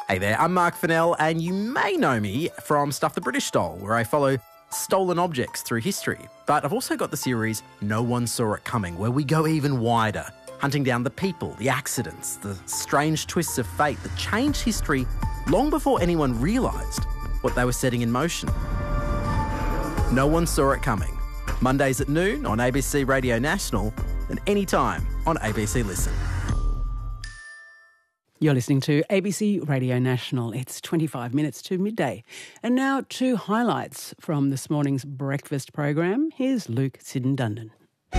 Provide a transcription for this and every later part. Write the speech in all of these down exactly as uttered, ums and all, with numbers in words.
Hey there, I'm Mark Fennell, and you may know me from Stuff the British Stole, where I follow stolen objects through history. But I've also got the series No One Saw It Coming, where we go even wider, hunting down the people, the accidents, the strange twists of fate that changed history long before anyone realised what they were setting in motion. No One Saw It Coming. Mondays at noon on A B C Radio National and anytime on A B C Listen. You're listening to A B C Radio National. It's twenty-five minutes to midday. And now two highlights from this morning's breakfast program. Here's Luke Siddon-Dundon.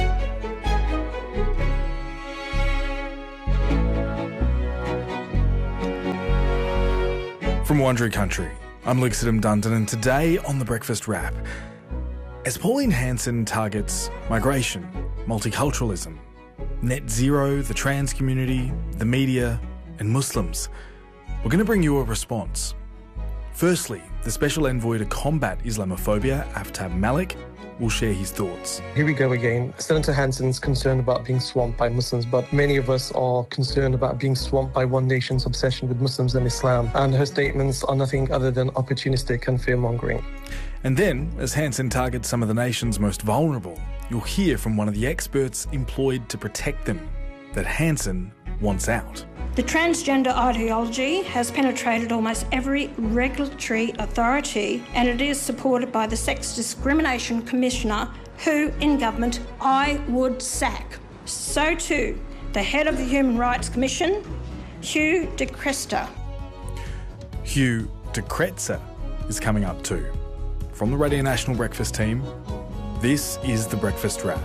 From Wandering Country, I'm Luke Siddon-Dundon, and today on the Breakfast Wrap, as Pauline Hanson targets migration, multiculturalism, net zero, the trans community, the media and Muslims, we're going to bring you a response. Firstly, the Special Envoy to Combat Islamophobia, Aftab Malik, will share his thoughts. Here we go again. Senator Hanson's concerned about being swamped by Muslims, but many of us are concerned about being swamped by one nation's obsession with Muslims and Islam, and her statements are nothing other than opportunistic and fear-mongering. And then, as Hanson targets some of the nation's most vulnerable, you'll hear from one of the experts employed to protect them that Hanson wants out. The transgender ideology has penetrated almost every regulatory authority, and it is supported by the Sex Discrimination Commissioner, who, in government, I would sack. So too, the head of the Human Rights Commission, Hugh de Krester. Hugh de Krester is coming up too. From the Radio National Breakfast team, this is the Breakfast Wrap.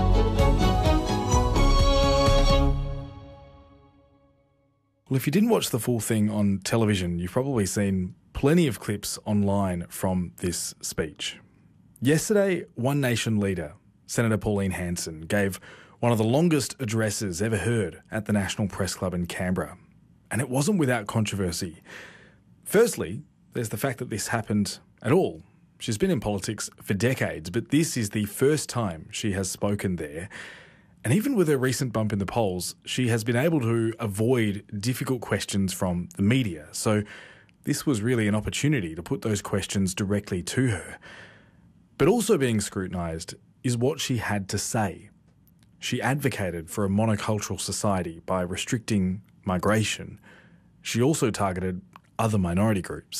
Well, if you didn't watch the full thing on television, you've probably seen plenty of clips online from this speech. Yesterday, One Nation leader, Senator Pauline Hanson, gave one of the longest addresses ever heard at the National Press Club in Canberra. And it wasn't without controversy. Firstly, there's the fact that this happened at all. She's been in politics for decades, but this is the first time she has spoken there. And even with her recent bump in the polls, she has been able to avoid difficult questions from the media. So this was really an opportunity to put those questions directly to her. But also being scrutinised is what she had to say. She advocated for a monocultural society by restricting migration. She also targeted other minority groups.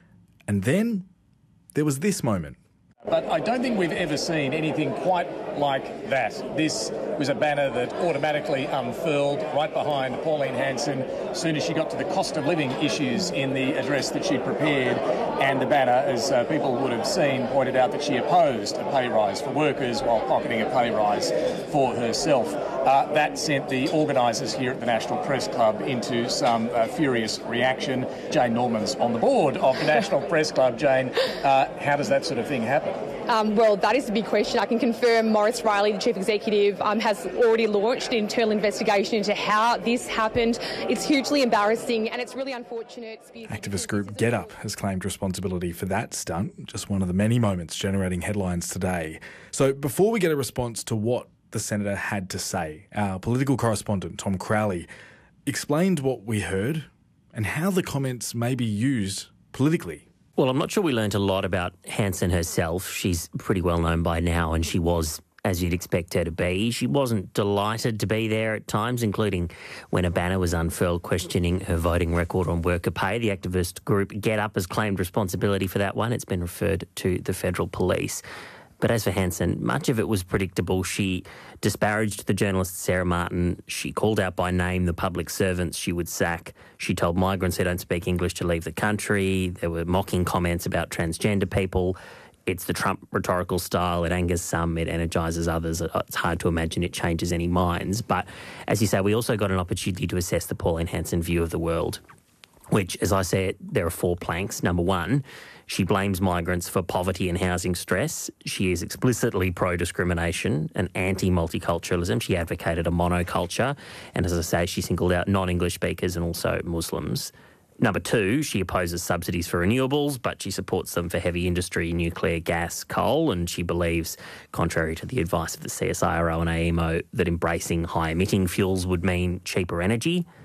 And then there was this moment. But I don't think we've ever seen anything quite like that. This was a banner that automatically unfurled right behind Pauline Hanson as soon as she got to the cost of living issues in the address that she prepared. And the banner, as uh, people would have seen, pointed out that she opposed a pay rise for workers while pocketing a pay rise for herself. Uh, that sent the organisers here at the National Press Club into some uh, furious reaction. Jane Norman's on the board of the National Press Club. Jane, uh, how does that sort of thing happen? Um, well, that is the big question. I can confirm Maurice Riley, the Chief Executive, um, has already launched an internal investigation into how this happened. It's hugely embarrassing and it's really unfortunate. Activist group GetUp has claimed responsibility for that stunt, just one of the many moments generating headlines today. So before we get a response to what the Senator had to say, our political correspondent, Tom Crowley, explained what we heard and how the comments may be used politically. Well, I'm not sure we learnt a lot about Hanson herself. She's pretty well known by now, and she was, as you'd expect her to be. She wasn't delighted to be there at times, including when a banner was unfurled questioning her voting record on worker pay. The activist group GetUp has claimed responsibility for that one. It's been referred to the federal police. But as for Hanson, much of it was predictable. She disparaged the journalist Sarah Martin. She called out by name the public servants she would sack. She told migrants who don't speak English to leave the country. There were mocking comments about transgender people. It's the Trump rhetorical style. It angers some, it energises others. It's hard to imagine it changes any minds. But as you say, we also got an opportunity to assess the Pauline Hanson view of the world, which, as I said, there are four planks. Number one, she blames migrants for poverty and housing stress. She is explicitly pro-discrimination and anti-multiculturalism. She advocated a monoculture. And as I say, she singled out non-English speakers and also Muslims. Number two, she opposes subsidies for renewables, but she supports them for heavy industry, nuclear, gas, coal, and she believes, contrary to the advice of the C S I R O and A E M O, that embracing high-emitting fuels would mean cheaper energy.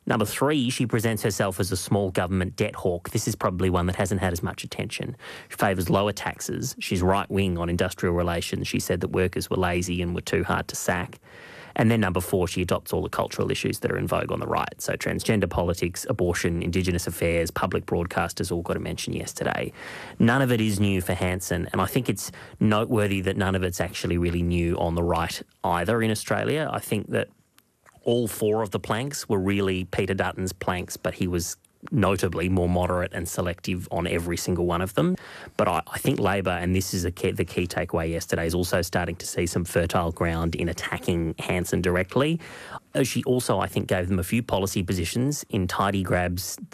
Number three, she presents herself as a small government debt hawk. This is probably one that hasn't had as much attention. She favours lower taxes. She's right-wing on industrial relations. She said that workers were lazy and were too hard to sack. And then number four, she adopts all the cultural issues that are in vogue on the right. So transgender politics, abortion, Indigenous affairs, public broadcasters all got a mention yesterday. None of it is new for Hanson, and I think it's noteworthy that none of it's actually really new on the right either in Australia. I think that all four of the planks were really Peter Dutton's planks, but he was notably more moderate and selective on every single one of them. But I, I think Labor, and this is a key, the key takeaway yesterday, is also starting to see some fertile ground in attacking Hanson directly. She also, I think, gave them a few policy positions in tidy grabs